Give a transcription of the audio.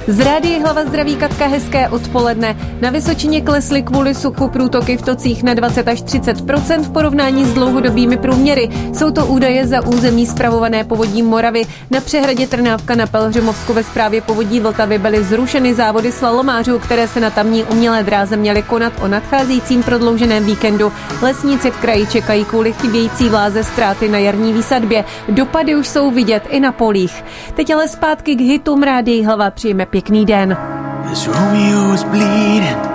Z Rádia Hlava zdraví Katka, hezké odpoledne. Na Vysočině klesly kvůli suchu průtoky v tocích na 20 až 30% v porovnání s dlouhodobými průměry. Jsou to údaje za území spravované Povodím Moravy. Na přehradě Trnávka na Pelhřimovsku ve správě Povodí Vltavy byly zrušeny závody slalomářů, které se na tamní umělé dráze měly konat o nadcházejícím prodlouženém víkendu. Lesníci v kraji čekají kvůli chybějící vláze ztráty na jarní výsadbě. Dopady už jsou vidět i na polích. Teď ale zpátky k hitům Rádia Hlava. Přijeme pěkný den. As Romeo was bleeding